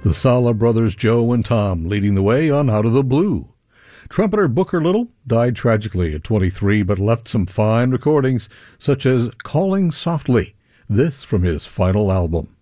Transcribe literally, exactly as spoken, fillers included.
The Sala brothers Joe and Tom leading the way on Out of the Blue. Trumpeter Booker Little died tragically at twenty-three, but left some fine recordings, such as Calling Softly, this from his final album.